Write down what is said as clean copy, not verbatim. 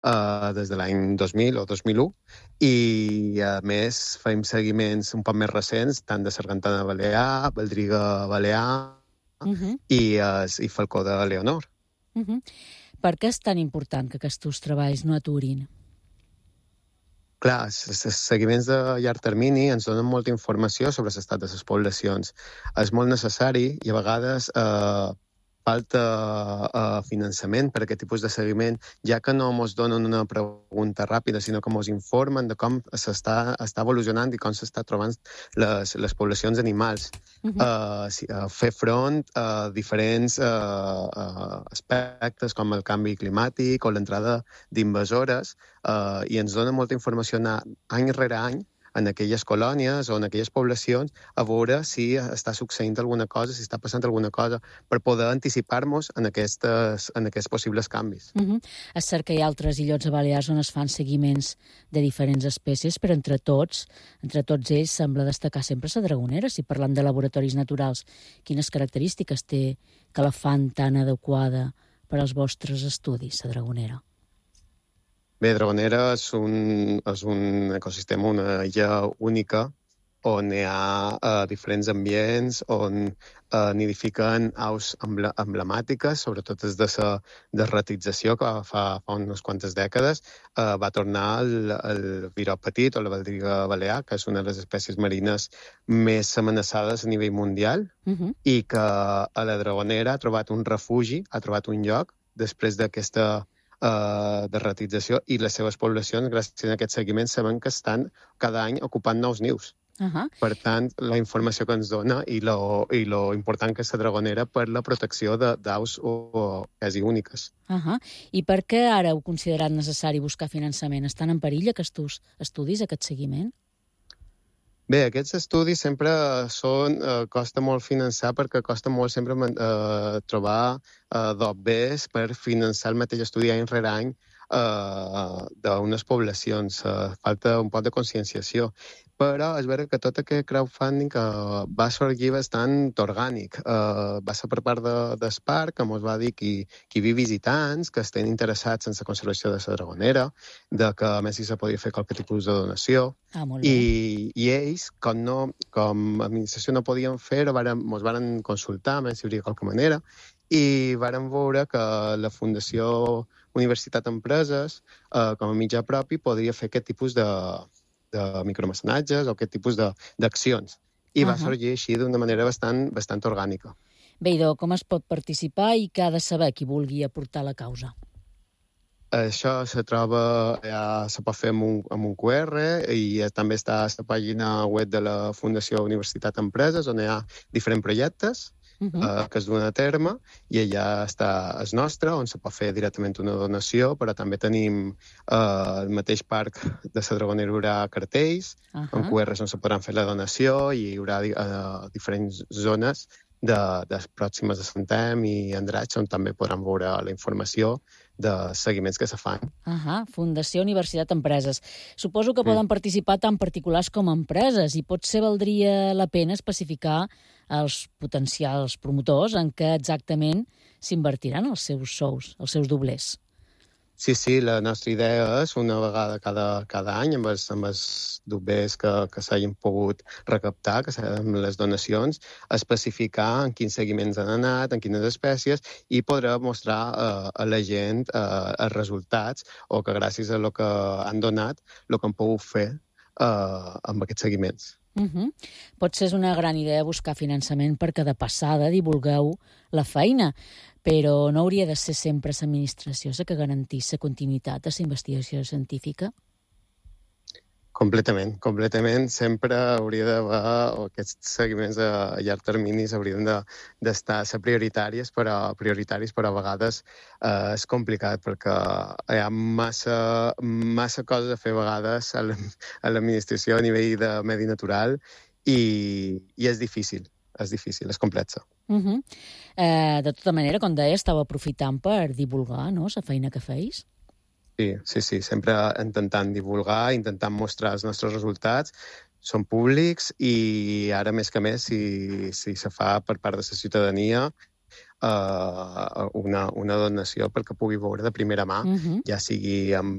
des de l'any 2000 o 2001, i a més fem seguiments un poc més recents, tant de Sargantana Balear, Baldriga Balear i Falcó de Leonor. Per què és tan important que aquests treballs no aturin? Clar, els seguiments de llarg termini ens donen molta informació sobre l'estat de les poblacions. És molt necessari i a vegades falta finançament per a aquest tipus de seguiment, ja que no ens donen una pregunta ràpida, sinó que ens informen de com està evolucionant i com s'està trobant les poblacions d'animals. Fer front a diferents aspectes com el canvi climàtic o l'entrada d'invasores, i ens dona molta informació any rere any en aquelles colònies o en aquelles poblacions a veure si està succeint alguna cosa, si està passant alguna cosa, per poder anticipar-nos en aquests possibles canvis. És cert que hi ha altres illots a Balears on es fan seguiments de diferents espècies, però entre tots ells sembla destacar sempre la dragonera. Si parlem de laboratoris naturals, quines característiques té que la fan tan adequada per als vostres estudis, la dragonera? Bé, Dragonera és un ecosistema, una illa única, on hi ha diferents ambients, on nidifiquen aus emblemàtiques, sobretot des de la derratització que fa unes quantes dècades. Va tornar el virot petit o la baldriga balear, que és una de les espècies marines més amenaçades a nivell mundial, i que a la Dragonera ha trobat un refugi, ha trobat un lloc després d'aquesta derratització, i les seves poblacions, gràcies a aquest seguiment, sabem que estan cada any ocupant nous nius. Per tant, la informació que ens dona i lo important que és la Dragonera per la protecció d'aus quasi úniques. I per què ara heu considerat necessari buscar finançament? Estan en perill aquests estudis, aquest seguiment? Bé, aquests estudis sempre costa molt finançar, perquè costa molt sempre trobar dobbers per finançar el mateix estudi any rere any d'unes poblacions. Falta un poc de conscienciació. Però és vera que tot aquest crowdfunding va sorgir bastant orgànic. Va ser per part del parc, que ens va dir que hi havia visitants que estan interessats en la conservació de la Dragonera, que a més se podia fer qualque tipus de donació. I ells, com a administració no podien fer-ho, ens van consultar a veure si hi hauria qualque manera, i vàrem veure que la Fundació Universitat Empreses, com a mitjà propi, podria fer aquest tipus de micromecenatges o aquest tipus d'accions. I va sorgir així d'una manera bastant orgànica. Bé, idò, com es pot participar i què ha de saber qui vulgui aportar la causa? Això se pot fer amb un QR, i també està a la pàgina web de la Fundació Universitat Empreses, on hi ha diferents projectes que es duen a terme, i allà està el nostre, on se pot fer directament una donació, però també tenim el mateix parc de la Dragonera, hi haurà cartells, amb QRs on se podran fer la donació, i hi haurà diferents zones de pròximes de Santem i Andratx, on també podran veure la informació de seguiments que se fan. Fundació Universitat Empreses. Suposo que poden participar tant particulars com empreses, i potser valdria la pena especificar als potencials promotors en què exactament s'invertiran els seus sous, els seus doblers. Sí, la nostra idea és, una vegada cada any, amb els doblers que s'hagin pogut recaptar, amb les donacions, especificar en quins seguiments han anat, en quines espècies, i podrà mostrar a la gent els resultats, o que gràcies a el que han donat, el que han pogut fer amb aquests seguiments. Potser és una gran idea buscar finançament perquè de passada divulgueu la feina, però no hauria de ser sempre l'administració la que garantís la continuïtat de la investigació científica? Completament. Sempre hauria d'haver, o aquests seguiments a llarg termini haurien d'estar a ser prioritaris, però a vegades és complicat, perquè hi ha massa coses a fer a vegades a l'administració a nivell de medi natural, i és difícil, és complex. De tota manera, com deia, estàu aprofitant per divulgar, no?, la feina que feis? Sí, sempre intentant divulgar, intentant mostrar els nostres resultats. Són públics, i ara més que més, si se fa per part de la ciutadania una donació perquè pugui veure de primera mà, ja sigui amb